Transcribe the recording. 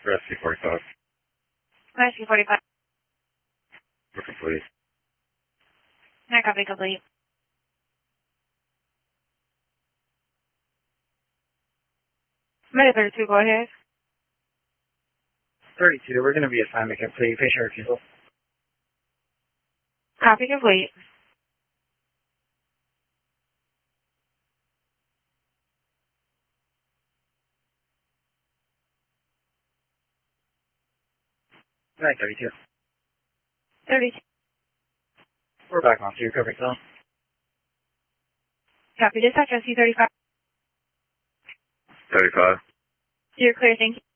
Rescue 45. Rescue 45. We're complete. Not copy complete. Med 32, go ahead. 32, we're going to be assignment complete. Patient refusal. Copy complete. Right, 32. 32. We're back on to your recovery zone. Copy dispatch, SC 35. 35. You're clear, thank you.